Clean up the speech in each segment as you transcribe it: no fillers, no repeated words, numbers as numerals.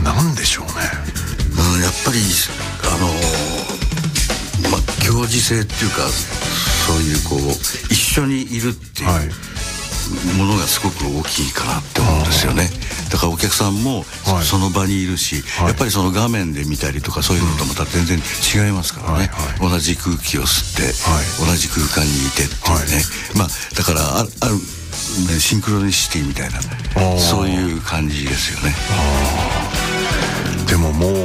何でしょうね。 やっぱり行事性っていうか、そういうこう一緒にいるっていうものがすごく大きいかなって思うんですよね。だからお客さんもその場にいるし、やっぱりその画面で見たりとかそういうのとまた全然違いますからね。同じ空気を吸って、同じ空間にいてっていうね、だからあるシンクロニシティみたいな、そういう感じですよね。 でももう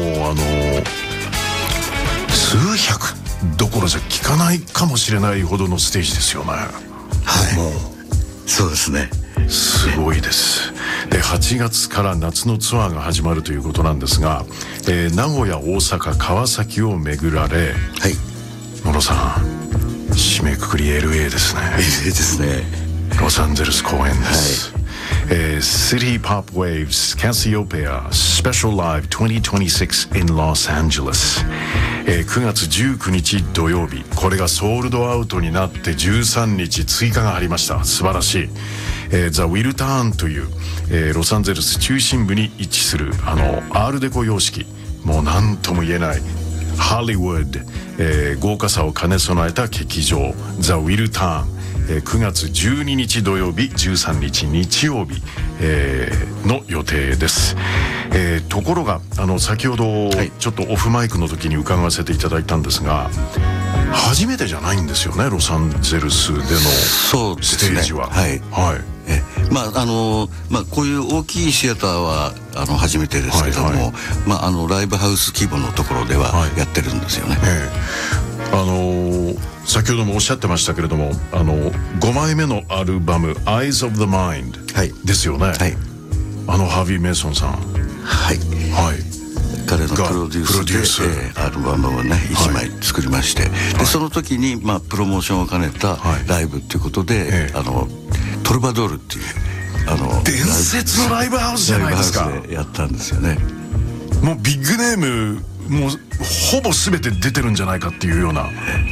数百どころじゃ聞かないかもしれないほどのステージですよね。もうそうですね。 すごいです。で8月から夏のツアーが始まるということなんですが、名古屋、大阪、川崎を巡られ、野呂さん締めくくり LA ですね。 LA ですね。 ロサンゼルス公演です。City Pop Waves Cassiopeia Special Live 2026 in Los Angeles、9月19日土曜日、これがソールドアウトになって13日追加がありました。素晴らしい。ザ・ウィルターンという、ロサンゼルス中心部に位置するアールデコ様式、もう何とも言えないハリウッド、豪華さを兼ね備えた劇場ザ・ウィルターン、9月12日土曜日、13日日曜日、の予定です。ところが先ほどちょっとオフマイクの時に伺わせていただいたんですが、初めてじゃないんですよね、ロサンゼルスでのステージは。 こういう大きいシアターは初めてですけども、ライブハウス規模のところではやってるんですよね。 先ほどもおっしゃってましたけれども、5枚目のアルバム「Eyes of the Mind」ですよね。ハービー・メイソンさん、 彼のプロデュースでアルバムをね1枚作りまして、でその時にプロモーションを兼ねたライブっていうことで、トルバドールっていう伝説のライブハウスじゃないですか。 ライブハウスでやったんですよね。 もうビッグネームもうほぼ全て出てるんじゃないかっていうような、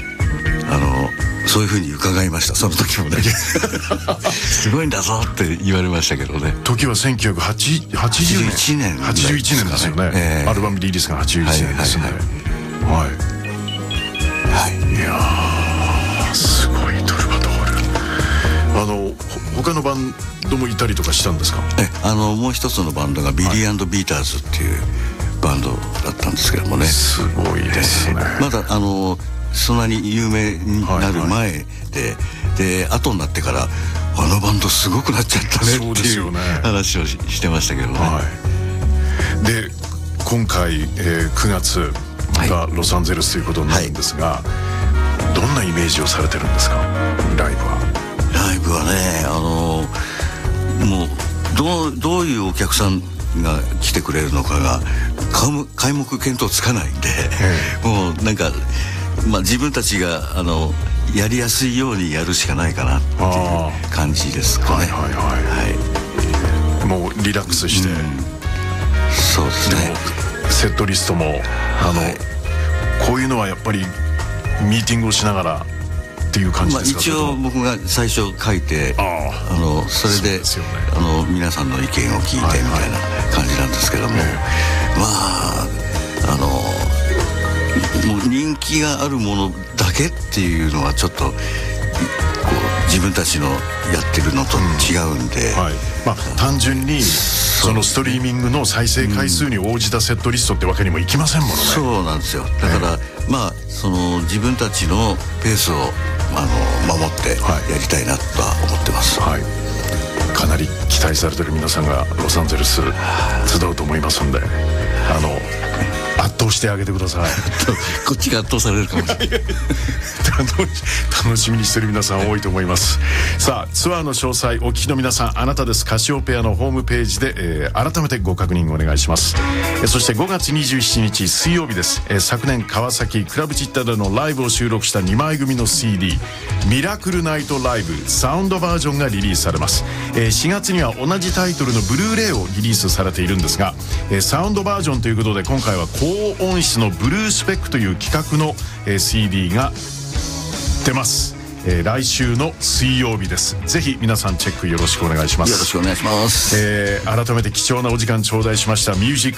そういうふうに伺いました。その時もねすごいんだぞって言われましたけどね。 時は1981年ですよね。アルバムリリースが81年ですね。いやーすごい。トルバドール、他のバンドもいたりとかしたんですか？ もう一つのバンドがビリー&ビーターズっていうバンドだったんですけどもね。 すごいですね。 まだそんなに有名になる前で、後になってからバンドすごくなっちゃったねっていう話をしてましたけどね。 で今回、9月がロサンゼルスということになるんですが、どんなイメージをされてるんですか？ライブはね、 もうどういうお客さんが来てくれるのかが皆目見当つかないんで、もうなんか自分たちがやりやすいようにやるしかないかなっていう感じですかね。 もうリラックスして、 そうですね。 でもセットリストもこういうのはやっぱりミーティングをしながらっていう感じですか？ 一応僕が最初書いて、それで皆さんの意見を聞いてみたいな感じなんですけども、もう人気があるものだけっていうのはちょっと自分たちのやってるのと違うんで、 単純にそのストリーミングの再生回数に応じたセットリストってわけにもいきませんものね。 そうなんですよ。だからその自分たちのペースを守ってやりたいなとは思ってます。 かなり期待されてる皆さんがロサンゼルス集うと思いますんで、圧倒してあげてくださいこっちが圧倒されるかもしれない楽しみにしてる皆さん多いと思います。さあツアーの詳細お聞きの皆さん、あなたですカシオペアのホームページで、改めてご確認お願いします。そして5月27日水曜日です。昨年川崎クラブチッタでのライブを収録した2枚組の CD ミラクルナイトライブサウンドバージョンがリリースされます。4月には同じタイトルのブルーレイをリリースされているんですが、サウンドバージョンということで今回は高音質のブルースペックという企画の、CD が出ます。来週の水曜日です。ぜひ皆さんチェックよろしくお願いします。 よろしくお願いします。 改めて貴重なお時間頂戴しましたミュージック